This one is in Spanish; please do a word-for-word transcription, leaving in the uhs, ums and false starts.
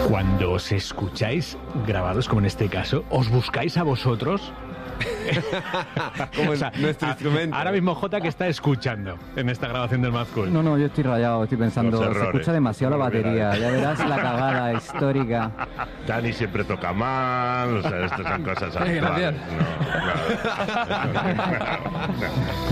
Cuando os escucháis grabados, como en este caso, ¿os buscáis a vosotros? Como O sea, nuestro a- instrumento. Ahora mismo Jota, que está escuchando en esta grabación del Mad Cool. No, no, yo estoy rayado, estoy pensando, Los se errores. escucha demasiado la Olvida batería, eso. ya verás la cagada histórica. Dani siempre toca mal, o sea, estas son cosas Ay, actuales. gracias. No, claro.